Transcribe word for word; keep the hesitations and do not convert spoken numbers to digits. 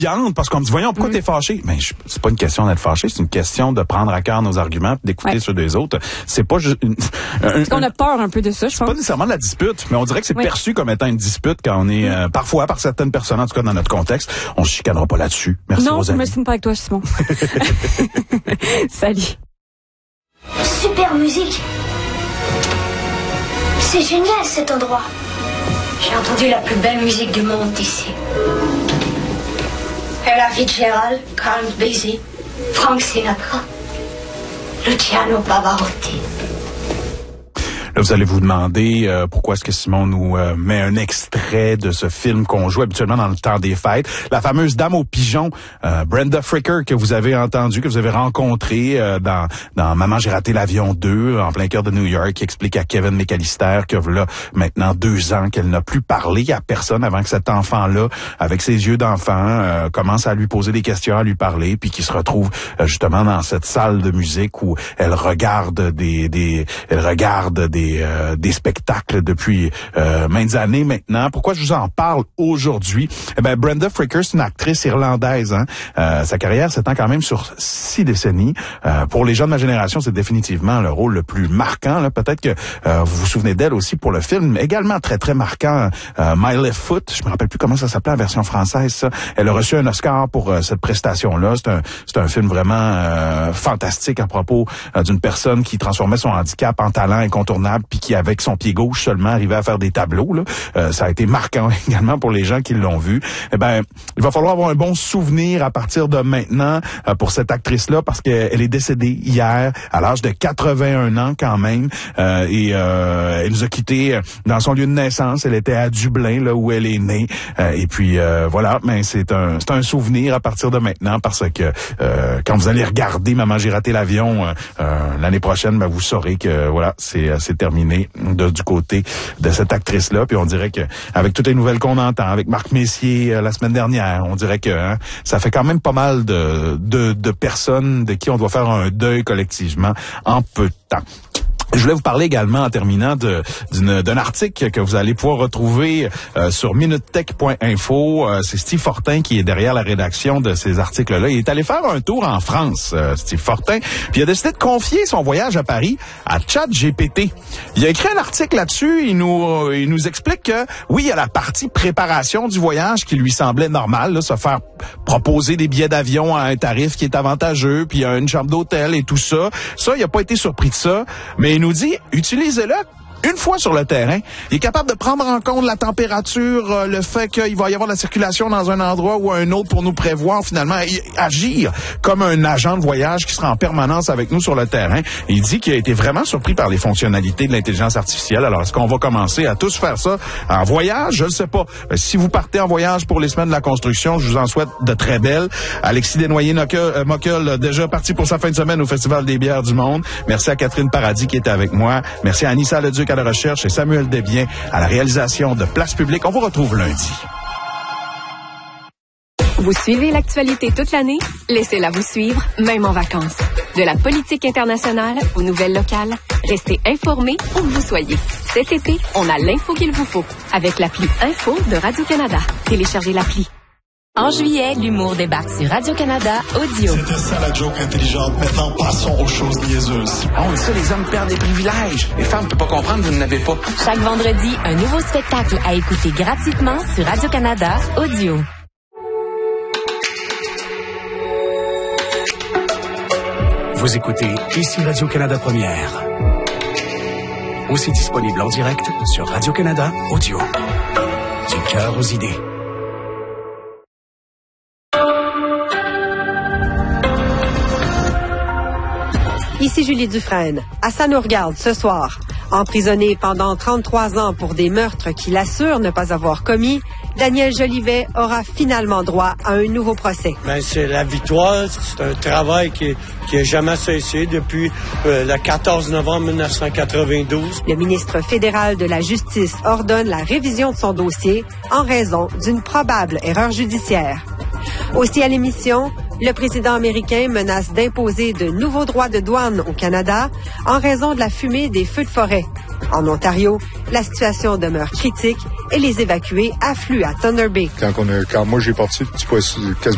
parce qu'on me dit, voyons, pourquoi mm. t'es fâché? Mais je, c'est pas une question d'être fâché, c'est une question de prendre à cœur nos arguments, d'écouter ouais. ceux des autres. C'est pas juste une... Parce qu'on a peur un peu de ça, je pense. C'est pas nécessairement de la dispute, mais on dirait que c'est oui. perçu comme étant une dispute quand on est, euh, parfois, par certaines personnes, en tout cas dans notre contexte. On se chicanera pas là-dessus. Merci, non, Rosalie. Non, je me pas avec toi, Simon. Salut. Super musique. C'est génial cet endroit. J'ai entendu la plus belle musique du monde ici. Ella Fitzgerald, Carl Basie, Frank Sinatra, Luciano Pavarotti. Là, vous allez vous demander euh, pourquoi est-ce que Simon nous euh, met un extrait de ce film qu'on joue habituellement dans le temps des fêtes. La fameuse Dame aux pigeons, euh, Brenda Fricker, que vous avez entendu, que vous avez rencontré euh, dans, dans Maman, j'ai raté l'avion deux, en plein cœur de New York, qui explique à Kevin McAllister que voilà maintenant deux ans qu'elle n'a plus parlé à personne avant que cet enfant-là, avec ses yeux d'enfant, euh, commence à lui poser des questions, à lui parler, puis qui se retrouve euh, justement dans cette salle de musique où elle regarde des, des elle regarde des Des, euh, des spectacles depuis euh, maintes années maintenant. Pourquoi je vous en parle aujourd'hui? Eh ben, Brenda Fricker, c'est une actrice irlandaise. Hein? Euh, sa carrière s'étend quand même sur six décennies. Euh, pour les gens de ma génération, c'est définitivement le rôle le plus marquant. Là. Peut-être que euh, vous vous souvenez d'elle aussi pour le film, également très, très marquant, euh, My Left Foot. Je me rappelle plus comment ça s'appelait en version française. Ça. Elle a reçu un Oscar pour euh, cette prestation-là. C'est un, c'est un film vraiment euh, fantastique à propos euh, d'une personne qui transformait son handicap en talent incontournable, puis qui, avec son pied gauche seulement, arrivait à faire des tableaux. Là. Euh, ça a été marquant également pour les gens qui l'ont vu. Eh ben, il va falloir avoir un bon souvenir à partir de maintenant euh, pour cette actrice-là, parce qu'elle est décédée hier à l'âge de quatre-vingt-un ans quand même. Euh, et euh, elle nous a quittés dans son lieu de naissance. Elle était à Dublin, là où elle est née. Euh, et puis euh, voilà, mais c'est un c'est un souvenir à partir de maintenant, parce que euh, quand vous allez regarder Maman, j'ai raté l'avion euh, euh, l'année prochaine, ben, vous saurez que voilà, c'est c'est terminé de, du côté de cette actrice-là. Puis on dirait que avec toutes les nouvelles qu'on entend, avec Marc Messier euh, la semaine dernière, on dirait que hein, ça fait quand même pas mal de, de, de personnes de qui on doit faire un deuil collectivement en peu de temps. Je voulais vous parler également, en terminant, de, d'une, d'un article que vous allez pouvoir retrouver euh, sur minutech point info. Euh, c'est Steve Fortin qui est derrière la rédaction de ces articles-là. Il est allé faire un tour en France, euh, Steve Fortin, puis il a décidé de confier son voyage à Paris à ChatGPT. Il a écrit un article là-dessus. Il nous, euh, il nous explique que, oui, il y a la partie préparation du voyage qui lui semblait normale, là, se faire proposer des billets d'avion à un tarif qui est avantageux, puis il y a une chambre d'hôtel et tout ça. Ça, il n'a pas été surpris de ça, mais il nous dit, utilisez-le une fois sur le terrain. Il est capable de prendre en compte la température, euh, le fait qu'il va y avoir de la circulation dans un endroit ou un autre pour nous prévoir finalement, agir comme un agent de voyage qui sera en permanence avec nous sur le terrain. Et il dit qu'il a été vraiment surpris par les fonctionnalités de l'intelligence artificielle. Alors, est-ce qu'on va commencer à tous faire ça en voyage? Je ne sais pas. Si vous partez en voyage pour les semaines de la construction, je vous en souhaite de très belles. Alexis Desnoyers-Mockel, déjà parti pour sa fin de semaine au Festival des bières du monde. Merci à Catherine Paradis qui était avec moi. Merci à Anissa Leduc à la recherche et Samuel Desbiens à la réalisation de Place Publique. On vous retrouve lundi. Vous suivez l'actualité toute l'année? Laissez-la vous suivre, même en vacances. De la politique internationale aux nouvelles locales, restez informés où que vous soyez. Cet été, on a l'info qu'il vous faut avec l'appli Info de Radio-Canada. Téléchargez l'appli. En juillet, l'humour débarque sur Radio-Canada Audio. C'était ça la joke intelligente. Maintenant, passons aux choses niaiseuses. On dit ça, les hommes perdent des privilèges. Les femmes ne peuvent pas comprendre, vous n'avez pas. Chaque vendredi, un nouveau spectacle à écouter gratuitement sur Radio-Canada Audio. Vous écoutez ici Radio-Canada Première. Aussi disponible en direct sur Radio-Canada Audio. Du cœur aux idées. Ici Julie Dufresne. À Ça nous regarde ce soir. Emprisonné pendant trente-trois ans pour des meurtres qu'il assure ne pas avoir commis, Daniel Jolivet aura finalement droit à un nouveau procès. Ben, c'est la victoire. C'est un travail qui n'a jamais cessé depuis euh, le quatorze novembre mille neuf cent quatre-vingt-douze. Le ministre fédéral de la Justice ordonne la révision de son dossier en raison d'une probable erreur judiciaire. Aussi à l'émission, le président américain menace d'imposer de nouveaux droits de douane au Canada en raison de la fumée des feux de forêt. En Ontario, la situation demeure critique et les évacués affluent à Thunder Bay. Quand, on a, quand moi j'ai parti, tu peux quasiment